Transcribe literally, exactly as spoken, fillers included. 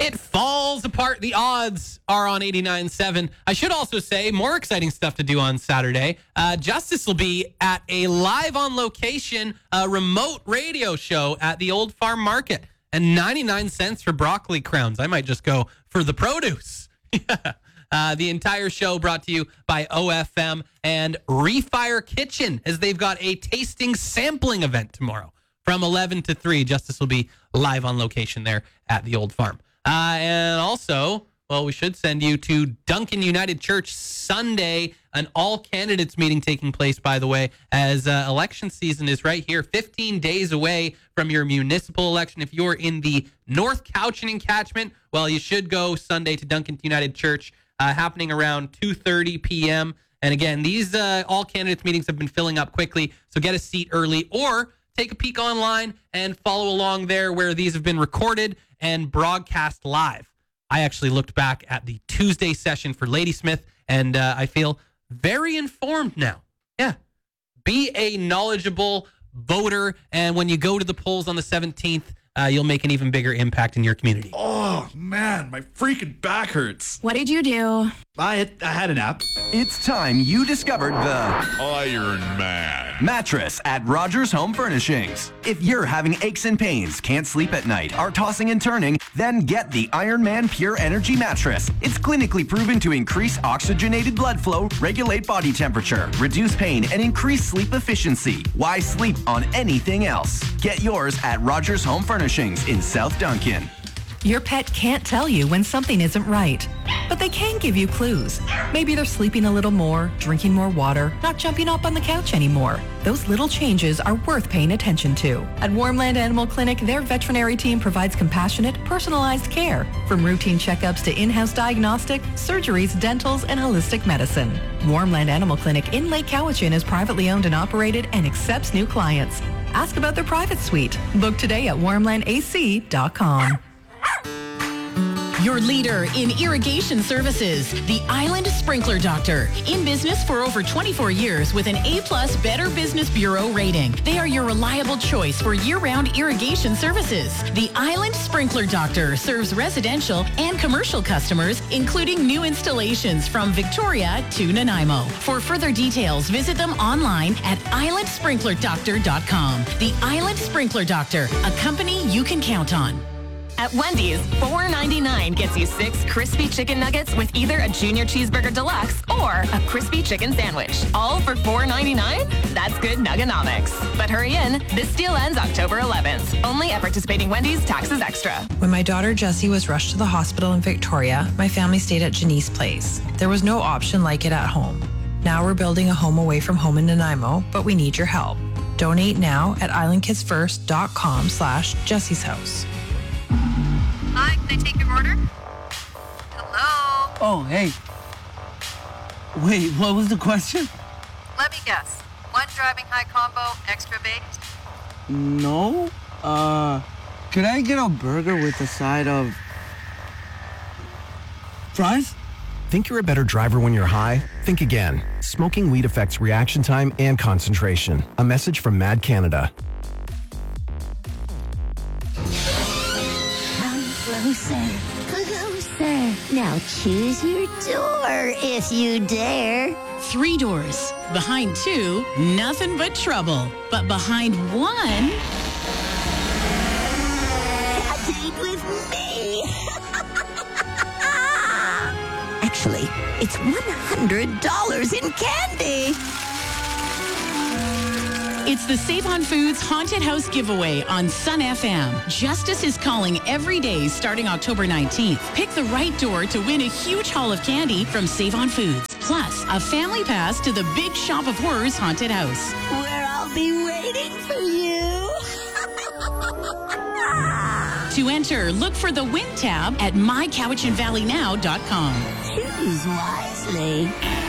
It falls apart. The odds are on eighty-nine seven. I should also say, more exciting stuff to do on Saturday. Uh, Justice will be at a live on location, uh, remote radio show at the Old Farm Market. And ninety-nine cents for broccoli crowns. I might just go for the produce. uh, the entire show brought to you by O F M and Refire Kitchen, as they've got a tasting sampling event tomorrow from eleven to three. Justice will be live on location there at the Old Farm. Uh, and also, well, we should send you to Duncan United Church Sunday, an all candidates meeting taking place, by the way, as uh, election season is right here, fifteen days away from your municipal election. If you're in the North Cowichan catchment, well, you should go Sunday to Duncan United Church, uh, happening around two thirty p.m. And again, these uh, all candidates meetings have been filling up quickly, so get a seat early or take a peek online and follow along there where these have been recorded and broadcast live. I actually looked back at the Tuesday session for Ladysmith, and uh, I feel very informed now. Yeah. Be a knowledgeable voter, and when you go to the polls on the seventeenth, uh, you'll make an even bigger impact in your community. Oh, man, my freaking back hurts. What did you do? I had, I had a nap. It's time you discovered the Iron Man mattress at Rogers Home Furnishings. If you're having aches and pains, can't sleep at night, are tossing and turning, then get the Iron Man Pure Energy Mattress. It's clinically proven to increase oxygenated blood flow, regulate body temperature, reduce pain, and increase sleep efficiency. Why sleep on anything else? Get yours at Rogers Home Furnishings in South Duncan. Your pet can't tell you when something isn't right, but they can give you clues. Maybe they're sleeping a little more, drinking more water, not jumping up on the couch anymore. Those little changes are worth paying attention to. At Warmland Animal Clinic, their veterinary team provides compassionate, personalized care, from routine checkups to in-house diagnostic, surgeries, dentals, and holistic medicine. Warmland Animal Clinic in Lake Cowichan is privately owned and operated and accepts new clients. Ask about their private suite. Book today at warmland a c dot com. Your leader in irrigation services, the Island Sprinkler Doctor. In business for over twenty-four years with an A-plus Better Business Bureau rating. They are your reliable choice for year-round irrigation services. The Island Sprinkler Doctor serves residential and commercial customers, including new installations from Victoria to Nanaimo. For further details, visit them online at island sprinkler doctor dot com. The Island Sprinkler Doctor, a company you can count on. At Wendy's, four ninety-nine gets you six crispy chicken nuggets with either a junior cheeseburger deluxe or a crispy chicken sandwich. All for four ninety-nine? That's good nuggonomics. But hurry in, this deal ends October eleventh. Only at participating Wendy's, taxes extra. When my daughter Jessie was rushed to the hospital in Victoria, my family stayed at Janice Place. There was no option like it at home. Now we're building a home away from home in Nanaimo, but we need your help. Donate now at island kids first dot com slash Jessie's house. Hi, can I take your order? Hello? Oh, hey. Wait, what was the question? Let me guess. One driving high combo, extra baked? No. Uh, could I get a burger with a side of fries? Think you're a better driver when you're high? Think again. Smoking weed affects reaction time and concentration. A message from Mad Canada. Closer, closer. Now choose your door if you dare. Three doors. Behind two, nothing but trouble. But behind one... A date with me. Actually, it's one hundred dollars in candy. It's the Save on Foods Haunted House giveaway on Sun F M. Justice is calling every day starting October nineteenth. Pick the right door to win a huge haul of candy from Save on Foods. Plus, a family pass to the Big Shop of Horrors Haunted House. Where I'll be waiting for you. To enter, look for the Win tab at my cowichan valley now dot com. Choose wisely.